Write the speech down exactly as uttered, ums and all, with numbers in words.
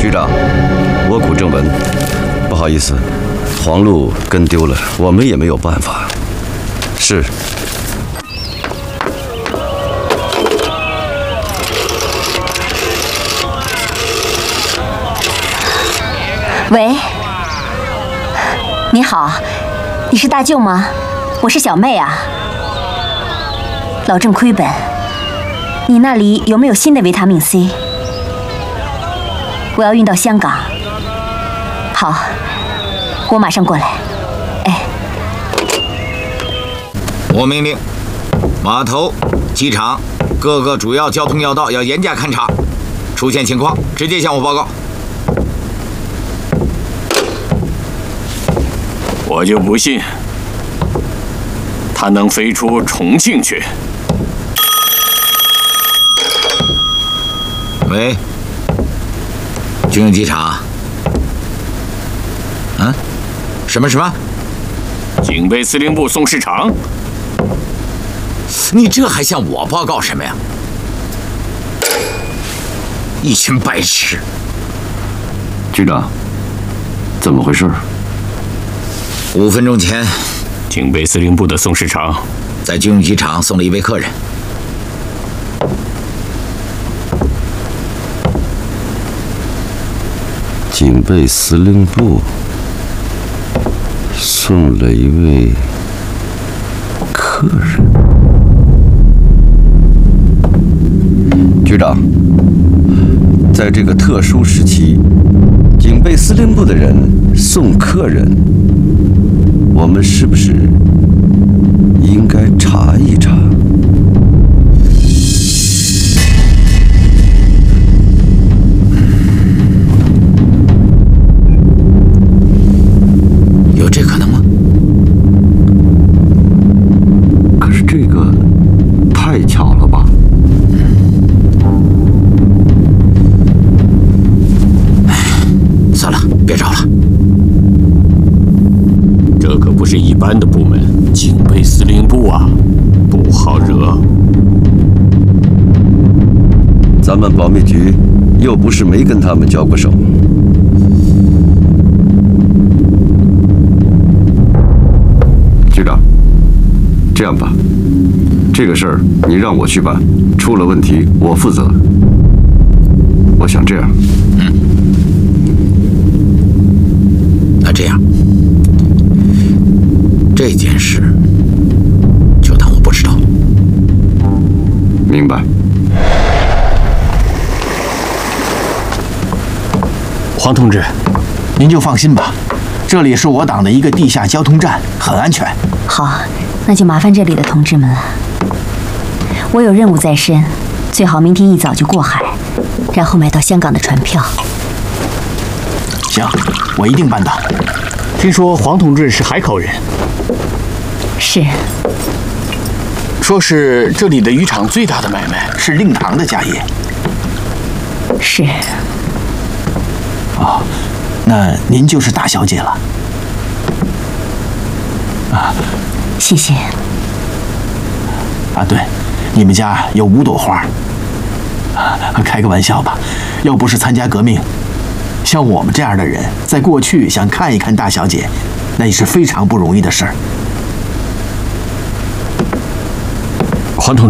局长，我苦正文，不好意思，黄路跟丢了，我们也没有办法。是。 喂，你好，你是大舅吗？我是小妹啊。老郑亏本，你那里有没有新的维他命 C？ 我要运到香港。好，我马上过来。哎， 我命令，码头、机场各个主要交通要道要严加勘察，出现情况直接向我报告。 我就不信他能飞出重庆去。 喂，军用机场。嗯，什么什么？ 警备司令部宋市长？ 你这还向我报告什么呀？一群白痴！ 局长，怎么回事？ 五分钟前， 警备司令部的宋市长在军用机场送了一位客人。 警备司令部送了一位客人。局长，在这个特殊时期，警备司令部的人送客人，我们是不是应该查一查？ 有这可能吗？ 可是这个太巧了吧？ 算了，别找了。 这可不是一般的部门，警备司令部啊，不好惹。 咱们保密局又不是没跟他们交过手。局长，这样吧，这个事儿你让我去办，出了问题我负责。我想这样。 嗯。那这样，这件事就当我不知道。 明白。 黄同志，您就放心吧，这里是我党的一个地下交通站，很安全。 好，那就麻烦这里的同志们了。我有任务在身，最好明天一早就过海，然后买到香港的船票。 行，我一定办到。 听说黄同志是海口人， 是。 说是这里的渔场最大的买卖是令堂的家业。 是。 哦，那您就是大小姐了。啊， 谢谢。 啊，对，你们家有五朵花。啊，开个玩笑吧，要不是参加革命，像我们这样的人，在过去想看一看大小姐，那也是非常不容易的事儿。